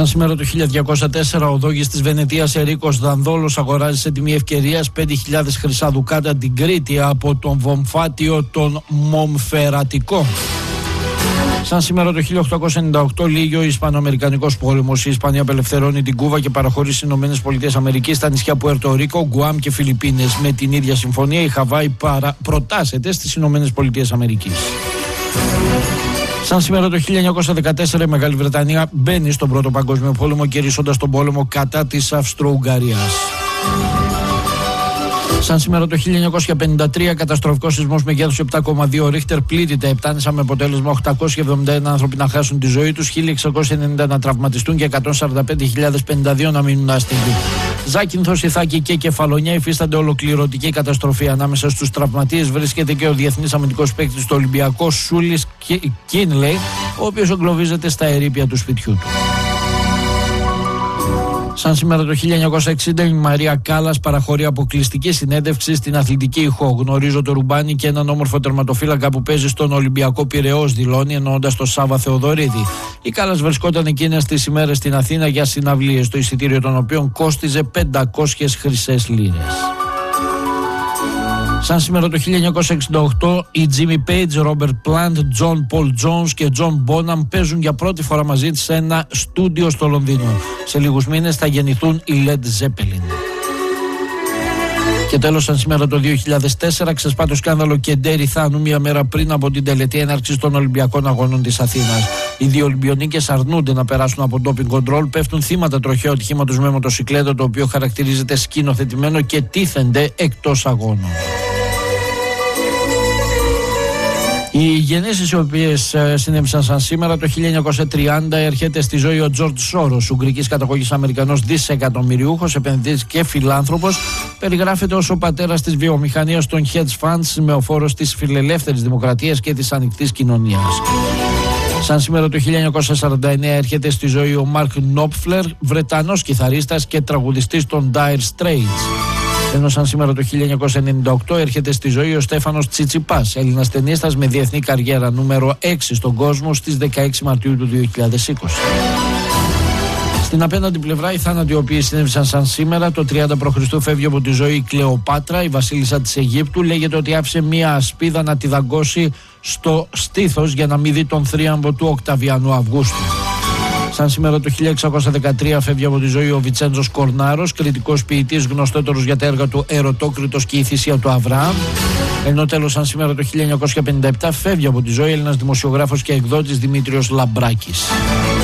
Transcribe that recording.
Σαν σήμερα το 1204, ο δόγης της Βενετίας Ερίκος Δανδόλος αγοράζει σε τιμή ευκαιρίας 5.000 χρυσά δουκάτα την Κρήτη από τον βομφάτιο τον Μομφερατικό. Σαν σήμερα το 1898 λύγει ο Ισπανοαμερικανικός πόλεμος. Η Ισπανία απελευθερώνει την Κούβα και παραχωρεί στις ΗΠΑ στα νησιά Πουέρτο Ρίκο, Γκουάμ και Φιλιππίνες. Με την ίδια συμφωνία η Χαβάη προτάσσεται στις ΗΠΑ. Σαν σήμερα το 1914 η Μεγάλη Βρετανία μπαίνει στον Πρώτο Παγκόσμιο Πόλεμο, κερδίζοντας τον πόλεμο κατά της Αυστρο-Ουγγαρίας. Σαν σήμερα το 1953, καταστροφικός σεισμός μεγέθους 7,2 ρίχτερ πλήττει τα Επτάνησα με αποτέλεσμα 871 άνθρωποι να χάσουν τη ζωή τους, 1.690 να τραυματιστούν και 145.052 να μείνουν άστεγοι. Ζάκυνθος, Ιθάκη και Κεφαλονιά υφίστανται ολοκληρωτική καταστροφή. Ανάμεσα στους τραυματίες βρίσκεται και ο διεθνής αμυντικός παίκτης του Ολυμπιακού Σούλης Κίνλεϊ, ο οποίος εγκλωβίζεται στα ερείπια του σπιτιού του. Σαν σήμερα το 1960 η Μαρία Κάλλας παραχωρεί αποκλειστική συνέντευξη στην Αθλητική Ηχό. Γνωρίζω το ρουμπάνι και έναν όμορφο τερματοφύλακα που παίζει στον Ολυμπιακό Πειραιώς, δηλώνει, εννοώντας τον Σάβα Θεοδωρίδη. Η Κάλλας βρισκόταν εκείνες τις ημέρες στην Αθήνα για συναυλίες, το εισιτήριο των οποίων κόστιζε 500 χρυσές λίρες. Σαν σήμερα το 1968, οι Jimmy Page, Robert Plant, John Paul Jones και John Bonham παίζουν για πρώτη φορά μαζί σε ένα στούντιο στο Λονδίνο. Σε λίγους μήνες θα γεννηθούν οι Led Zeppelin. Και τέλος, σαν σήμερα το 2004, ξεσπά το σκάνδαλο Κεντέρι Θάνου μία μέρα πριν από την τελετή έναρξης των Ολυμπιακών Αγώνων της Αθήνας. Οι δύο Ολυμπιονίκες αρνούνται να περάσουν από ντόπινγκ κοντρόλ, πέφτουν θύματα τροχαίου ατυχήματος με μοτοσικλέτα, το οποίο χαρακτηρίζεται σκηνοθετημένο, και τίθενται εκτός αγώνων. Οι γεννήσεις οι οποίες συνέβησαν σαν σήμερα το 1930, έρχεται στη ζωή ο Τζορτζ Σόρος, ουγγρικής καταγωγής Αμερικανός δισεκατομμυριούχος, επενδυτής και φιλάνθρωπος. Περιγράφεται ως ο πατέρας της βιομηχανίας των hedge funds, με οφόρος της φιλελεύθερης δημοκρατίας και της ανοιχτής κοινωνίας. Σαν σήμερα το 1949 έρχεται στη ζωή ο Μάρκ Νόπφλερ, Βρετανός κιθαρίστας και τραγουδιστής των Dire Straits. Ενώ σαν σήμερα το 1998 έρχεται στη ζωή ο Στέφανος Τσιτσιπάς, Έλληνας ταινίστας με διεθνή καριέρα, νούμερο 6 στον κόσμο, στις 16 Μαρτίου του 2020. Στην απέναντι πλευρά, οι θάνατοι οι οποίοι συνέβησαν σαν σήμερα, το 30 π.Χ. φεύγει από τη ζωή η Κλεοπάτρα, η βασίλισσα της Αιγύπτου. Λέγεται ότι άφησε μία ασπίδα να τη δαγκώσει στο στήθος για να μην δει τον θρίαμβο του Οκταβιανού Αυγούστου. Σαν σήμερα το 1613 φεύγει από τη ζωή ο Βιτσέντζος Κορνάρος, κριτικός ποιητής γνωστότερος για τα έργα του Ερωτόκριτος και η Θυσία του Αβραάμ. Ενώ τέλος, σαν σήμερα το 1957 φεύγει από τη ζωή Έλληνας δημοσιογράφος και εκδότης Δημήτριος Λαμπράκης.